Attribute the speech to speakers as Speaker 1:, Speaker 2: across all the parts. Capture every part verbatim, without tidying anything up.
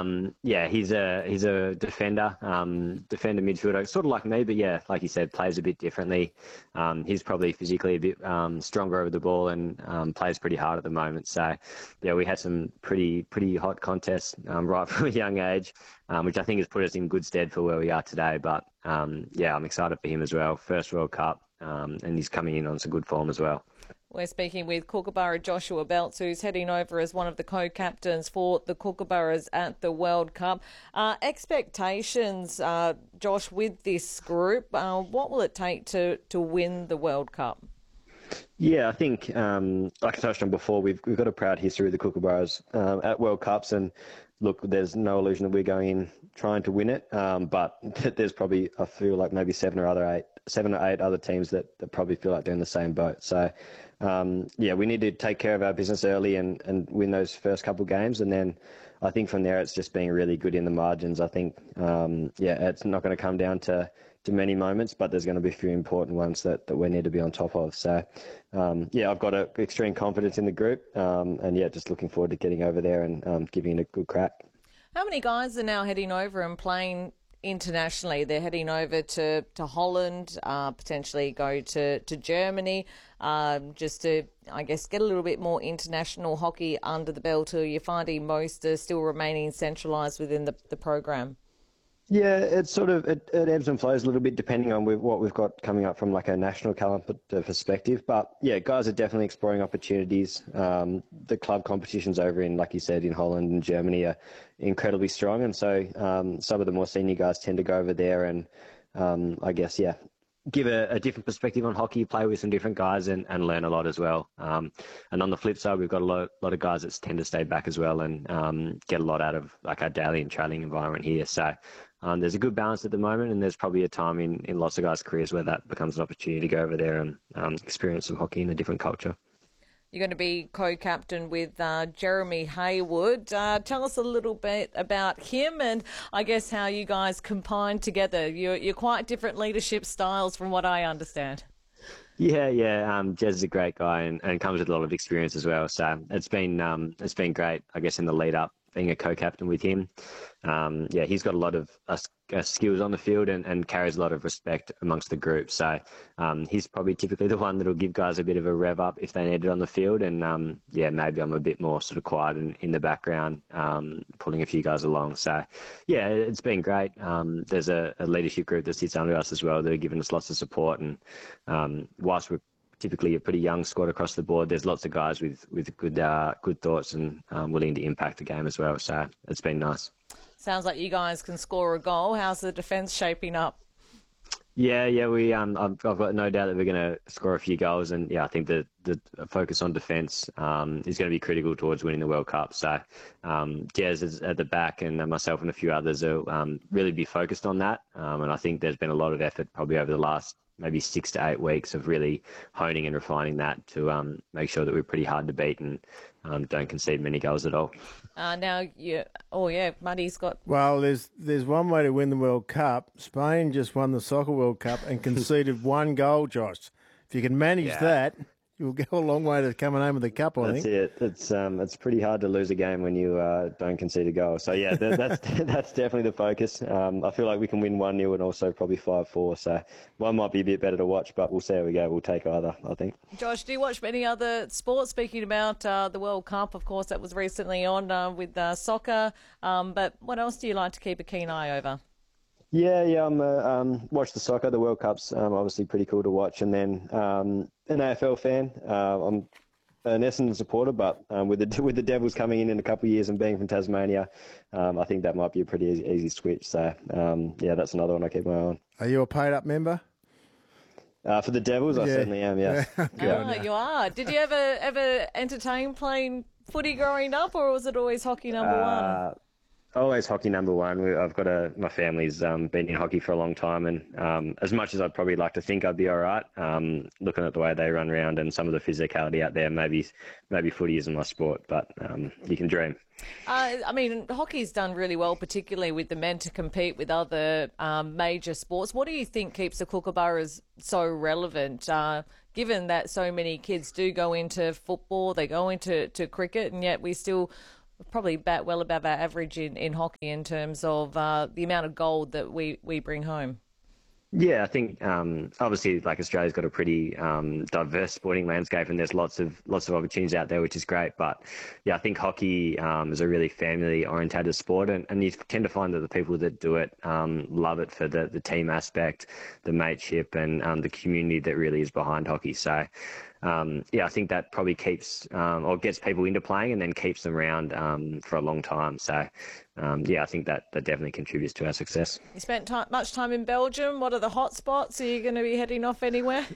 Speaker 1: Um, yeah, he's a he's a defender, um, defender midfielder, sort of like me, but yeah, like you said, plays a bit differently. Um, he's probably physically a bit um, stronger over the ball and um, plays pretty hard at the moment. So, yeah, we had some pretty pretty hot contests um, right from a young age, um, which I think has put us in good stead for where we are today. But um, yeah, I'm excited for him as well. First World Cup, um, and he's coming in on some good form as well.
Speaker 2: We're speaking with Kookaburra Joshua Belts, who's heading over as one of the co-captains for the Kookaburras at the World Cup. Uh, expectations, uh, Josh, with this group, uh, what will it take to, to win the World Cup?
Speaker 1: Yeah, I think, um, like I touched on before, we've we've got a proud history with the Kookaburras um, at World Cups, and look, there's no illusion that we're going in trying to win it, um, but there's probably, I feel like maybe seven or other eight, seven or eight other teams that, that probably feel like they're in the same boat. So, um, yeah, we need to take care of our business early and, and win those first couple of games, and then I think from there it's just being really good in the margins. I think, um, yeah, it's not going to come down to to many moments, but there's going to be a few important ones that, that we need to be on top of. So, um, yeah, I've got a, extreme confidence in the group, um, and yeah, just looking forward to getting over there and um, giving it a good crack.
Speaker 2: How many guys are now heading over and playing internationally? They're heading over to, to Holland, uh, potentially go to, to Germany, um, just to, I guess, get a little bit more international hockey under the belt. Or you're finding most are still remaining centralised within the, the program?
Speaker 1: Yeah, it's sort of, it, it ebbs and flows a little bit depending on with what we've got coming up from like a national calendar perspective. But yeah, guys are definitely exploring opportunities. Um, the club competitions over in, like you said, in Holland and Germany are incredibly strong. And so um, some of the more senior guys tend to go over there and um, I guess, yeah, give a, a different perspective on hockey, play with some different guys and, and learn a lot as well. Um, and on the flip side, we've got a lot, lot of guys that tend to stay back as well and um, get a lot out of like our daily and training environment here. So um, there's a good balance at the moment, and there's probably a time in, in lots of guys' careers where that becomes an opportunity to go over there and um, experience some hockey in a different culture.
Speaker 2: You're going to be co-captain with uh, Jeremy Haywood. Uh, tell us a little bit about him and I guess how you guys combine together. You're, you're quite different leadership styles from what I understand.
Speaker 1: Yeah, yeah. Um, Jez is a great guy and, and comes with a lot of experience as well. So it's been um, it's been great, I guess, in the lead up being a co-captain with him. Um, yeah, he's got a lot of uh, skills on the field and, and carries a lot of respect amongst the group. So um, he's probably typically the one that'll give guys a bit of a rev up if they need it on the field. And um, yeah, maybe I'm a bit more sort of quiet in, in the background, um, pulling a few guys along. So yeah, it's been great. Um, there's a, a leadership group that sits under us as well that are giving us lots of support. And um, whilst we're typically a pretty young squad across the board, there's lots of guys with, with good uh, good thoughts and um, willing to impact the game as well. So it's been nice.
Speaker 2: Sounds like you guys can score a goal. How's the defence shaping up?
Speaker 1: Yeah, yeah, we um, I've, I've got no doubt that we're going to score a few goals, and yeah, I think the the focus on defence um, is going to be critical towards winning the World Cup. So, um, Jez is at the back, and myself and a few others will um, really be focused on that. Um, and I think there's been a lot of effort probably over the last maybe six to eight weeks of really honing and refining that to um, make sure that we're pretty hard to beat and um, don't concede many goals at all.
Speaker 2: Uh, now, you, oh yeah, Muddy's got...
Speaker 3: Well, there's there's one way to win the World Cup. Spain just won the Soccer World Cup and conceded one goal, Josh. If you can manage
Speaker 1: yeah.
Speaker 3: that, you'll go a long way to coming home with the cup, I
Speaker 1: that's
Speaker 3: think.
Speaker 1: That's it. It's um, it's pretty hard to lose a game when you uh, don't concede a goal. So yeah, that, that's that's definitely the focus. Um, I feel like we can win one nil and also probably five four. So one might be a bit better to watch, but we'll see how we go. We'll take either, I think.
Speaker 2: Josh, do you watch many other sports? Speaking about uh, the World Cup, of course, that was recently on uh, with uh, soccer. Um, but what else do you like to keep a keen eye over?
Speaker 1: Yeah, yeah, I'm uh, um, watch the soccer. The World Cup's um, obviously pretty cool to watch, and then um, an A F L fan. Uh, I'm an Essendon supporter, but um, with the with the Devils coming in in a couple of years and being from Tasmania, um, I think that might be a pretty easy, easy switch. So um, yeah, that's another one I keep my eye on.
Speaker 3: Are you a paid up member?
Speaker 1: Uh, for the Devils, I
Speaker 3: yeah.
Speaker 1: certainly am. Yeah.
Speaker 2: Oh, you are. Did you ever ever entertain playing footy growing up, or was it always hockey number
Speaker 1: uh,
Speaker 2: one?
Speaker 1: Always hockey number one. We, I've got a my family's um, been in hockey for a long time, and um, as much as I'd probably like to think I'd be all right, um, looking at the way they run around and some of the physicality out there, maybe maybe footy isn't my sport, but um, you can dream.
Speaker 2: Uh, I mean, hockey's done really well, particularly with the men to compete with other um, major sports. What do you think keeps the Kookaburras so relevant, uh, given that so many kids do go into football, they go into to cricket, and yet we still probably about well above our average in, in hockey in terms of uh, the amount of gold that we, we bring home.
Speaker 1: Yeah, I think um, obviously like Australia's got a pretty um, diverse sporting landscape, and there's lots of lots of opportunities out there, which is great. But yeah, I think hockey um, is a really family orientated sport, and, and you tend to find that the people that do it um, love it for the, the team aspect, the mateship, and um, the community that really is behind hockey. So um, yeah, I think that probably keeps um, or gets people into playing, and then keeps them around um, for a long time. So. Um, yeah, I think that, that definitely contributes to our success.
Speaker 2: You spent time, much time in Belgium. What are the hot spots? Are you going to be heading off anywhere?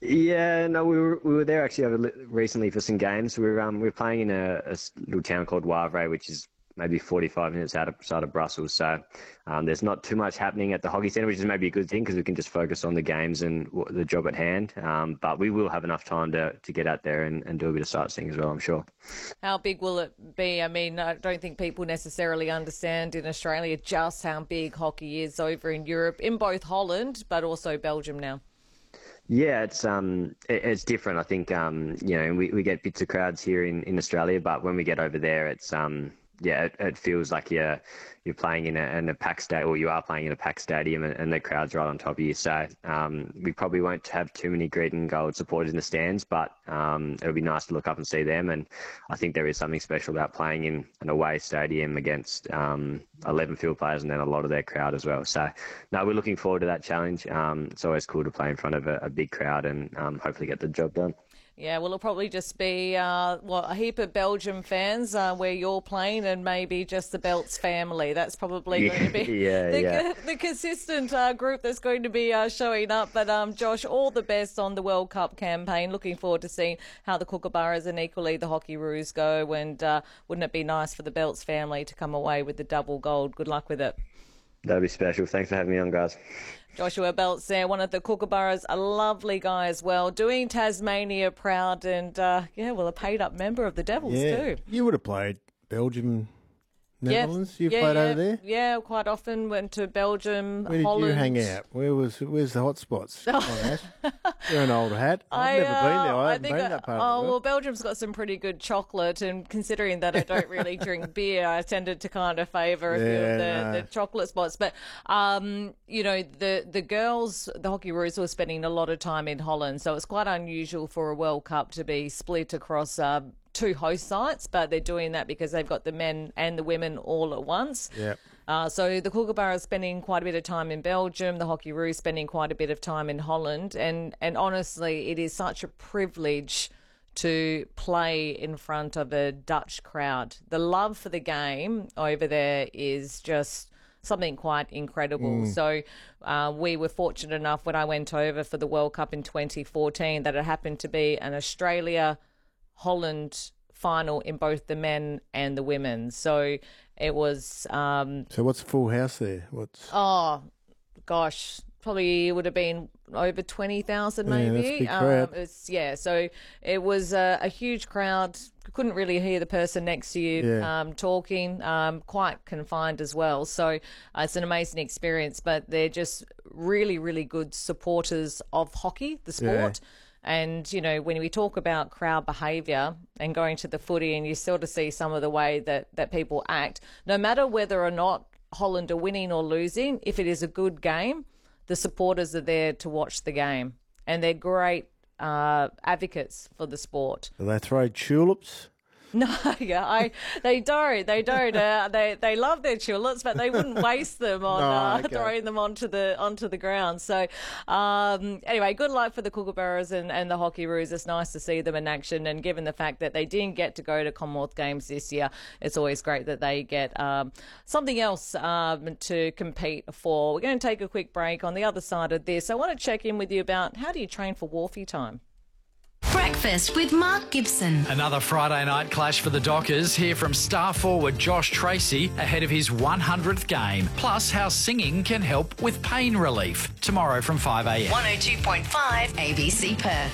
Speaker 1: Yeah, no, we were we were there actually over recently for some games. We were um we were playing in a, a little town called Wavre, which is maybe forty-five minutes outside of Brussels. So um, there's not too much happening at the hockey centre, which is maybe a good thing because we can just focus on the games and the job at hand. Um, but we will have enough time to, to get out there and, and do a bit of sightseeing as well, I'm sure.
Speaker 2: How big will it be? I mean, I don't think people necessarily understand in Australia just how big hockey is over in Europe, in both Holland but also Belgium now.
Speaker 1: Yeah, it's um, it, it's different. I think um, you know, we, we get bits of crowds here in, in Australia, but when we get over there, it's um, yeah, it, it feels like you're you're playing in a, in a packed stadium, or you are playing in a packed stadium, and, and the crowd's right on top of you. So um, we probably won't have too many green and gold supporters in the stands, but um, it'll be nice to look up and see them. And I think there is something special about playing in an away stadium against um, eleven field players and then a lot of their crowd as well. So no, we're looking forward to that challenge. Um, it's always cool to play in front of a, a big crowd and um, hopefully get the job done.
Speaker 2: Yeah, well, it'll probably just be uh, well, a heap of Belgium fans uh, where you're playing, and maybe just the Belts family. That's probably
Speaker 1: yeah,
Speaker 2: going to be
Speaker 1: yeah,
Speaker 2: the,
Speaker 1: yeah.
Speaker 2: the consistent uh, group that's going to be uh, showing up. But um, Josh, all the best on the World Cup campaign. Looking forward to seeing how the Kookaburras and equally the Hockeyroos go. And uh, wouldn't it be nice for the Belts family to come away with the double gold? Good luck with it.
Speaker 1: That'll be special. Thanks for having me on, guys.
Speaker 2: Joshua Belts there, one of the Kookaburras, a lovely guy as well, doing Tasmania proud, and uh, yeah, well, a paid-up member of the Devils
Speaker 3: yeah.
Speaker 2: too.
Speaker 3: You would have played Belgium, Netherlands.
Speaker 2: Yeah,
Speaker 3: you
Speaker 2: yeah,
Speaker 3: played
Speaker 2: yeah,
Speaker 3: over there.
Speaker 2: Yeah, quite often went to Belgium,
Speaker 3: Where did
Speaker 2: Holland.
Speaker 3: you hang out? Where was? Where's the hot spots? Come on, Ash. You're an old hat. I've
Speaker 2: I,
Speaker 3: never
Speaker 2: uh,
Speaker 3: been there. I,
Speaker 2: I
Speaker 3: haven't
Speaker 2: think
Speaker 3: been
Speaker 2: I,
Speaker 3: that part
Speaker 2: oh
Speaker 3: of the
Speaker 2: well,
Speaker 3: world.
Speaker 2: Belgium's got some pretty good chocolate, and considering that I don't really drink beer, I tended to kind of favour a few
Speaker 3: Yeah,
Speaker 2: of the,
Speaker 3: no.
Speaker 2: the chocolate spots. But um, you know, the the girls, the Hockeyroos, were spending a lot of time in Holland, so it's quite unusual for a World Cup to be split across Uh, two host sites, but they're doing that because they've got the men and the women all at once.
Speaker 3: Yeah.
Speaker 2: Uh, so the Kookaburras spending quite a bit of time in Belgium, the Hockeyroos spending quite a bit of time in Holland, and and honestly, it is such a privilege to play in front of a Dutch crowd. The love for the game over there is just something quite incredible. Mm. So uh, we were fortunate enough when I went over for the World Cup in twenty fourteen that it happened to be an Australia Holland final in both the men and the women. So it was... Um,
Speaker 3: so what's the full house there? What's
Speaker 2: Oh, gosh, probably would have been over twenty thousand maybe.
Speaker 3: Yeah, that's a big crowd.
Speaker 2: Um, it's, yeah, so it was a, a huge crowd. Couldn't really hear the person next to you
Speaker 3: Yeah.
Speaker 2: um, talking, um, quite confined as well. So uh, it's an amazing experience, but they're just really, really good supporters of hockey, the sport.
Speaker 3: Yeah.
Speaker 2: And, you know, when we talk about crowd behaviour and going to the footy, and you sort of see some of the way that, that people act, no matter whether or not Holland are winning or losing, if it is a good game, the supporters are there to watch the game. And they're great uh, advocates for the sport.
Speaker 3: do they throw tulips?
Speaker 2: No, yeah, I they don't. They don't. Uh, they they love their tulips, but they wouldn't waste them on
Speaker 3: No,
Speaker 2: uh,
Speaker 3: okay.
Speaker 2: throwing them onto the onto the ground. So, um, anyway, good luck for the Kookaburras and, and the Hockeyroos. It's nice to see them in action, and given the fact that they didn't get to go to Commonwealth Games this year, it's always great that they get um, something else um, to compete for. We're going to take a quick break. On the other side of this, I want to check in with you about how do you train for Wharfie time?
Speaker 4: Breakfast with Mark Gibson.
Speaker 5: Another Friday night clash for the Dockers. Hear from star forward Josh Tracy ahead of his one hundredth game. Plus how singing can help with pain relief. Tomorrow from five a m.
Speaker 4: one oh two point five A B C Perth.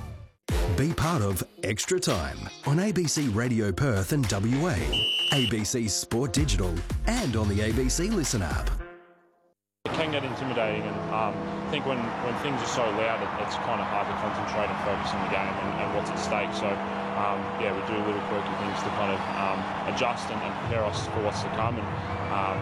Speaker 6: Be part of Extra Time on A B C Radio Perth and W A, A B C Sport Digital, and on the A B C Listen app.
Speaker 7: It can get intimidating, and um, I think when, when things are so loud, it, it's kind of hard to concentrate and focus on the game and, and what's at stake. So, um, yeah, we do little quirky things to kind of um, adjust and, and prepare us for what's to come. And um,